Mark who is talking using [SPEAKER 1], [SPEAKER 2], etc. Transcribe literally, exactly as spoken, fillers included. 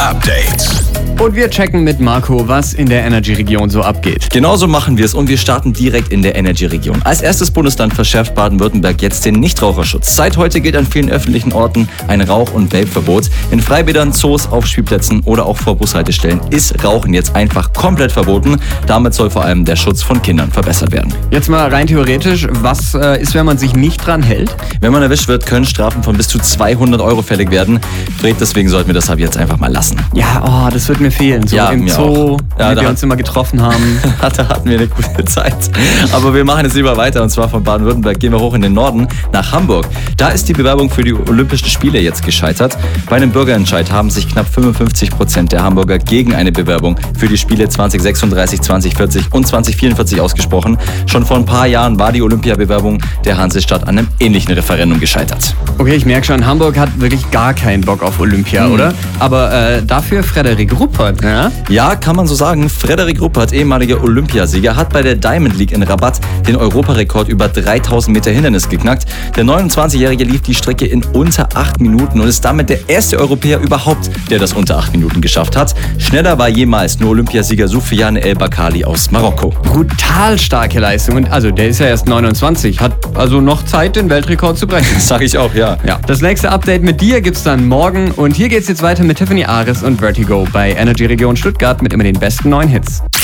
[SPEAKER 1] Update.
[SPEAKER 2] Und wir checken mit Marco, was in der Energy-Region so abgeht.
[SPEAKER 3] Genauso machen wir es und wir starten direkt in der Energy-Region. Als erstes Bundesland verschärft Baden-Württemberg jetzt den Nichtraucherschutz. Seit heute gilt an vielen öffentlichen Orten ein Rauch- und Vape-Verbot. In Freibädern, Zoos, auf Spielplätzen oder auch vor Bushaltestellen ist Rauchen jetzt einfach komplett verboten. Damit soll vor allem der Schutz von Kindern verbessert werden.
[SPEAKER 2] Jetzt mal rein theoretisch, was äh, ist, wenn man sich nicht dran hält?
[SPEAKER 3] Wenn man erwischt wird, können Strafen von bis zu zweihundert Euro fällig werden. Fred, deswegen sollten wir das ab jetzt einfach mal lassen.
[SPEAKER 2] Ja, oh, das wird mir fehlen. So
[SPEAKER 3] Ja,
[SPEAKER 2] im
[SPEAKER 3] mir
[SPEAKER 2] Zoo,
[SPEAKER 3] auch. Ja,
[SPEAKER 2] wie
[SPEAKER 3] da
[SPEAKER 2] wir
[SPEAKER 3] hat-
[SPEAKER 2] uns immer getroffen haben.
[SPEAKER 3] Da hatten wir eine gute Zeit. Aber wir machen jetzt lieber weiter und zwar von Baden-Württemberg gehen wir hoch in den Norden nach Hamburg. Da ist die Bewerbung für die Olympischen Spiele jetzt gescheitert. Bei einem Bürgerentscheid haben sich knapp fünfundfünfzig Prozent der Hamburger gegen eine Bewerbung für die Spiele zwanzig sechsunddreißig, zwanzig vierzig und zwanzig vierundvierzig ausgesprochen. Schon vor ein paar Jahren war die Olympiabewerbung der Hansestadt an einem ähnlichen Referendum gescheitert.
[SPEAKER 2] Okay, ich merke schon, Hamburg hat wirklich gar keinen Bock auf Olympia,
[SPEAKER 3] Hm.
[SPEAKER 2] oder? Aber äh, dafür Frederik Ruppert, ja?
[SPEAKER 3] Ja, kann man so sagen. Frederik Ruppert, ehemaliger Olympiasieger, hat bei der Diamond League in Rabat den Europarekord über dreitausend Meter Hindernis geknackt. Der neunundzwanzigjährige lief die Strecke in unter acht Minuten und ist damit der erste Europäer überhaupt, der das unter acht Minuten geschafft hat. Schneller war jemals nur Olympiasieger Soufiane El Bakkali aus Marokko.
[SPEAKER 2] Brutal starke Leistung. Und also, der ist ja erst neunundzwanzig, hat also noch Zeit, den Weltrekord zu brechen.
[SPEAKER 3] Sag ich auch, ja.
[SPEAKER 2] Ja, das nächste Update mit dir gibt's dann morgen. Und hier geht's jetzt weiter mit Tiffany Ares und Vertigo bei Energy Region Stuttgart mit immer den besten neuen Hits.